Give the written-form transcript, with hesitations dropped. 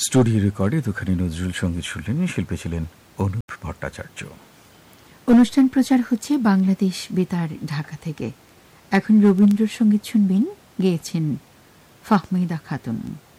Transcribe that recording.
Studio রেকর্ডে দুখানি নজরুল সঙ্গীত শুনলেন। শিল্পী ছিলেন অনুপ ভট্টাচার্য। অনুষ্ঠান প্রচার হচ্ছে বাংলাদেশ বেতার ঢাকা থেকে। এখন রবীন্দ্রসঙ্গীত শুনবেন, গেয়েছেন ফাহমিদা খাতুন।